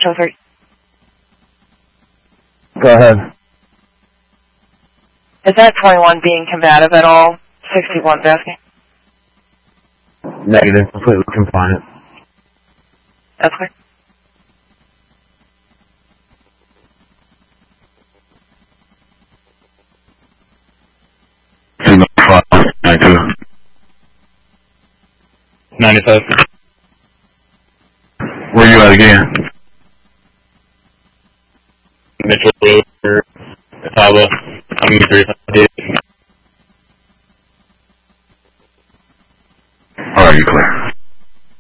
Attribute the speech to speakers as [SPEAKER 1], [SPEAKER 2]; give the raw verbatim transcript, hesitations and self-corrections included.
[SPEAKER 1] Show three.
[SPEAKER 2] Go ahead.
[SPEAKER 1] Is that twenty-one being combative at all? sixty-one's asking.
[SPEAKER 2] Negative, completely compliant.
[SPEAKER 1] That's clear.
[SPEAKER 2] Signal five, ninety-two. ninety-five. Where you at again? Mitchell Road, Ottawa. I'm three.